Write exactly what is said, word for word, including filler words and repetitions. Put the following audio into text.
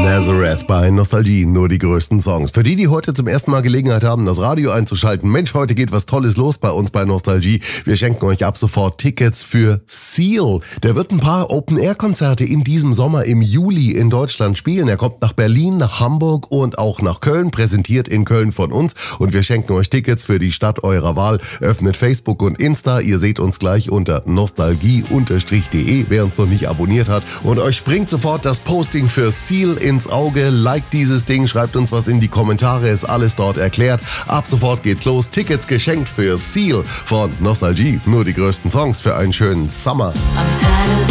Nazareth bei Nostalgie, nur die größten Songs. Für die, die heute zum ersten Mal Gelegenheit haben, das Radio einzuschalten. Mensch, heute geht was Tolles los bei uns bei Nostalgie. Wir schenken euch ab sofort Tickets für Seal. Der wird ein paar Open-Air-Konzerte in diesem Sommer im Juli in Deutschland spielen. Er kommt nach Berlin, nach Hamburg und auch nach Köln, präsentiert in Köln von uns. Und wir schenken euch Tickets für die Stadt eurer Wahl. Öffnet Facebook und Insta. Ihr seht uns gleich unter nostalgie-de, wer uns noch nicht abonniert hat. Und euch springt sofort das Posting für Seal ins Auge. Liked dieses Ding, schreibt uns was in die Kommentare, ist alles dort erklärt. Ab sofort geht's los. Tickets geschenkt für Seal von Nostalgie. Nur die größten Songs für einen schönen Summer. I'm tired of